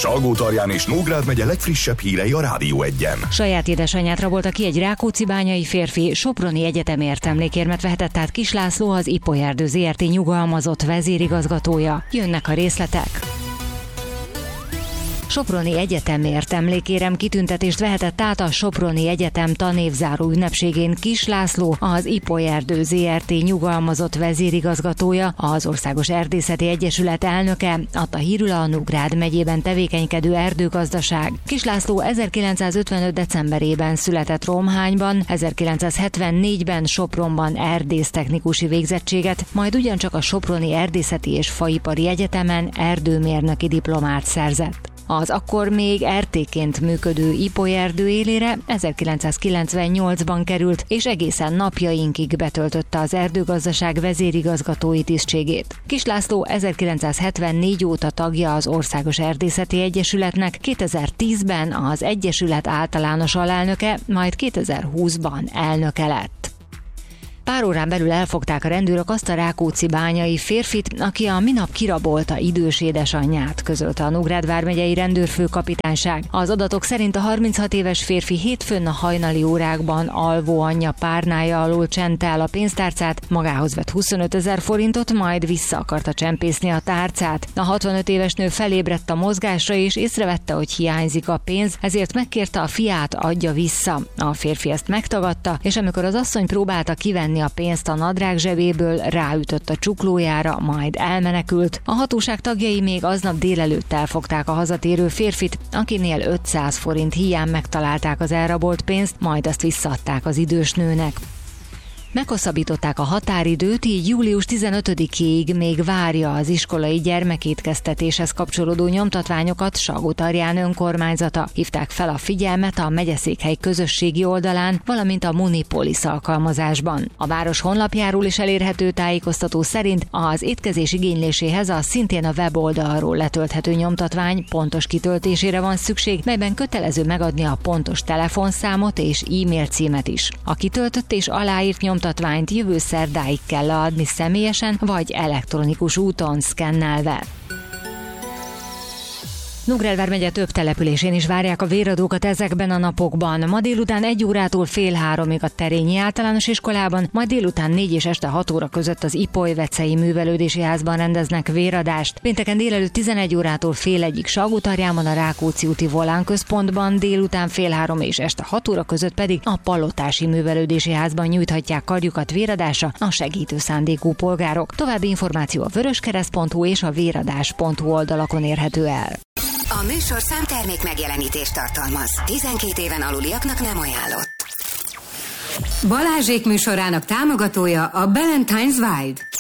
Salgótarján és Nógrád megye legfrissebb hírei a Rádió Egyen. Saját édesanyját rabolta ki egy rákóczibányai férfi, soproni egyetemért emlékérmet vehetett át Kis László, az Ipolyerdő Zrt. Nyugalmazott vezérigazgatója. Jönnek a részletek. Soproni Egyetemért emlékérem kitüntetést vehetett át a Soproni Egyetem tanévzáró ünnepségén Kis László, az Ipolyerdő Zrt. Nyugalmazott vezérigazgatója, az Országos Erdészeti Egyesület elnöke, adta hírül a Nógrád megyében tevékenykedő erdőgazdaság. Kis László 1955. decemberében született Romhányban, 1974-ben Sopronban erdésztechnikusi végzettséget, majd ugyancsak a Soproni Erdészeti és Faipari Egyetemen erdőmérnöki diplomát szerzett. Az akkor még RT-ként működő Ipolyerdő élére 1998-ban került, és egészen napjainkig betöltötte az erdőgazdaság vezérigazgatói tisztségét. Kis László 1974 óta tagja az Országos Erdészeti Egyesületnek, 2010-ben az Egyesület általános alelnöke, majd 2020-ban elnöke lett. Pár órán belül elfogták a rendőrök azt a rákóczibányai férfit, aki a minap kirabolta idős édesanyját, közölte a Nógrád vármegyei rendőrfőkapitányság. Az adatok szerint a 36 éves férfi hétfőn a hajnali órákban alvó anyja párnája alól csente el a pénztárcát, magához vett 25 000 forintot, majd vissza akarta csempészni a tárcát. A 65 éves nő felébredt a mozgásra és észrevette, hogy hiányzik a pénz, ezért megkérte a fiát, adja vissza. A férfi ezt megtagadta, és amikor az asszony próbálta kivenni a pénzt a nadrág zsebéből, ráütött a csuklójára, majd elmenekült. A hatóság tagjai még aznap délelőtt elfogták a hazatérő férfit, akinél 500 forint híján megtalálták az elrabolt pénzt, majd azt visszaadták az idős nőnek. Meghosszabbították a határidőt, így július 15-ig még várja az iskolai gyermekétkeztetéshez kapcsolódó nyomtatványokat Salgótarján önkormányzata. Hívták fel a figyelmet a megyeszékhely közösségi oldalán, valamint a Munipolis alkalmazásban. A város honlapjáról is elérhető tájékoztató szerint az étkezés igényléséhez a szintén a weboldalról letölthető nyomtatvány pontos kitöltésére van szükség, melyben kötelező megadni a pontos telefonszámot és e-mail címet is. A kitöltött és aláírt nyomtatványt jövő szerdáig kell leadni személyesen vagy elektronikus úton szkennelve. Nógrád vármegye több településén is várják a véradókat ezekben a napokban. Ma délután 1 órától fél 3-ig a Terényi Általános Iskolában, majd délután 4 és este 6 óra között az Ipolyvecei Művelődési Házban rendeznek véradást. Pénteken délelőtt 11 órától fél 1-ig Salgótarjánban a Rákóczi úti Volán központban, délután fél 3 és este 6 óra között pedig a Palotási Művelődési Házban nyújthatják kardjukat véradásra a segítő szándékú polgárok. További információ a vöröskereszt.hu és a véradás.hu oldalakon érhető el. A műsor számtermék megjelenítést tartalmaz. 12 éven aluliaknak nem ajánlott. Balázsék műsorának támogatója a Ballantine's Wild.